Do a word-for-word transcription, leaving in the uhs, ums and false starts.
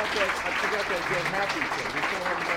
that, I forgot that get happy thing. We still haven't